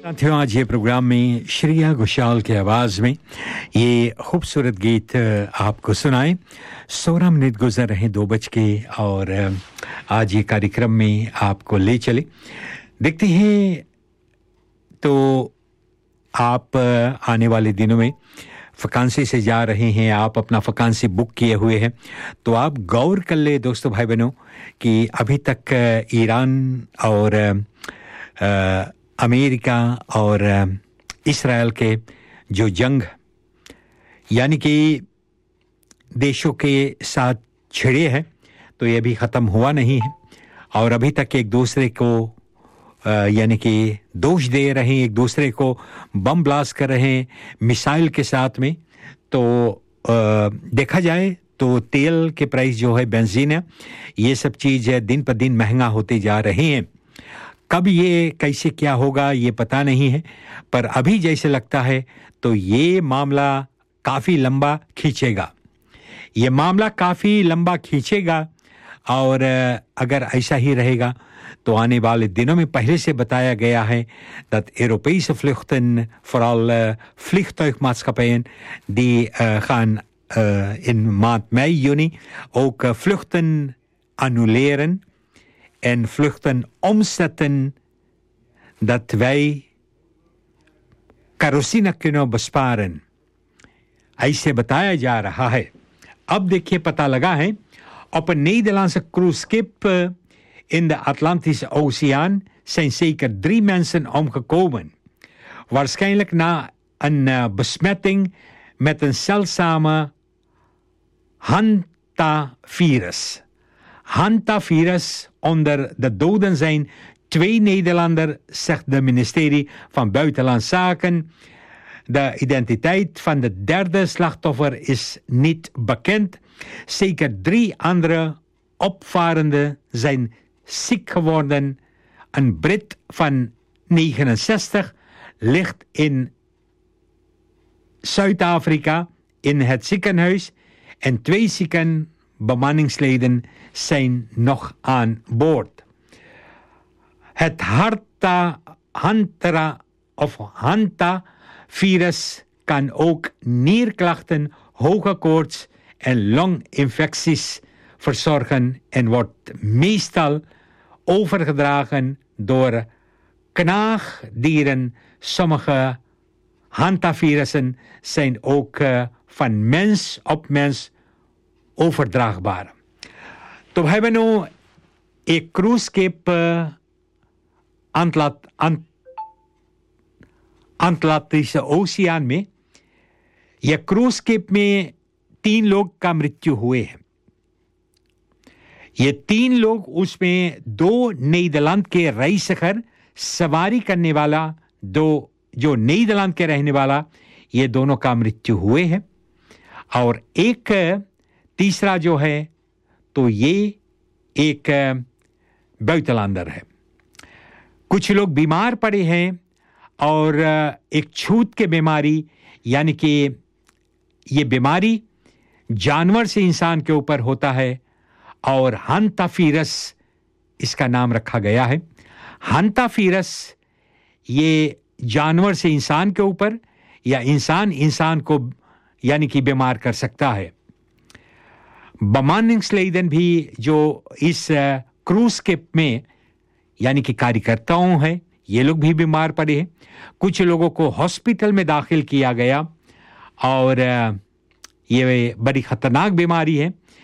साथियों, आज ये प्रोग्राम में श्रेया घोषाल की आवाज़ में ये खूबसूरत गीत आपको सुनाए। 16 मिनट गुजर रहे 2 बज के और आज ये कार्यक्रम में आपको ले चले। देखते हैं तो आप आने वाले दिनों में वैकेंसी से जा रहे हैं, आप अपना वैकेंसी बुक किए हुए हैं, तो आप गौर कर ले दोस्तों भाई बहनों कि अभी तक ईरान और अमेरिका और इस्राएल के जो जंग यानी कि देशों के साथ छिड़े हैं, तो ये भी ख़त्म हुआ नहीं है और अभी तक एक दूसरे को यानी कि दोष दे रहे हैं, एक दूसरे को बम ब्लास्ट कर रहे हैं मिसाइल के साथ में। तो देखा जाए तो तेल के प्राइस जो है, बेंजीन है, ये सब चीज़ दिन पर दिन महंगा होते जा रहे हैं। कब ये कैसे क्या होगा ये पता नहीं है, पर अभी जैसे लगता है तो ये मामला काफ़ी लंबा खींचेगा, ये मामला काफ़ी लंबा खींचेगा। और अगर ऐसा ही रहेगा तो आने वाले दिनों में पहले से बताया गया है that Europese vluchten, vooral vliegtuigmaatschappijen, die gaan in maand mei, juni ook vluchten annuleren en vluchten omzetten, dat wij kerosine kunnen besparen. ऐसे बताया जा रहा है। अब देखिए, पता लगा है op een Nederlandse cruiseschip in de Atlantische Oceaan zijn zeker 3 mensen omgekomen. Waarschijnlijk na een besmetting met een zeldzame hantavirus. Hantavirus, onder de doden zijn 2 Nederlanders, zegt het ministerie van Buitenlandse Zaken. De identiteit van de derde slachtoffer is niet bekend. Zeker 3 andere opvarenden zijn ziek geworden. Een Brit van 69 ligt in Zuid-Afrika in het ziekenhuis en 2 bemanningsleden zijn nog aan boord. Het Hanta-virus kan ook nierklachten, hoge koorts en longinfecties verzorgen en wordt meestal overgedragen door knaagdieren. Sommige hantavirussen zijn ook van mens op mens overdraagbaar. तो भाई बहनों, एक cruise ship Atlantic ocean में, यह cruise ship में 3 लोग का मृत्यु हुए हैं। ये 3 लोग, उसमें 2 नीदरलैंड के रईसखर सवारी करने वाला, 2 जो नीदरलैंड के रहने वाला, ये दोनों का मृत्यु हुए हैं। और एक तीसरा जो है तो ये एक बुitenlander है। कुछ लोग बीमार पड़े हैं और एक छूत के बीमारी, यानी कि ये बीमारी जानवर से इंसान के ऊपर होता है और हंताफिरस इसका नाम रखा गया है। हंताफिरस ये जानवर से इंसान के ऊपर या इंसान को यानी कि बीमार कर सकता है। bemanningsleden भी जो इस क्रूज शिप में यानी कि कार्यकर्ताओं हैं, ये लोग भी बीमार पड़े हैं। कुछ लोगों को हॉस्पिटल में दाखिल किया गया और ये बड़ी खतरनाक बीमारी है।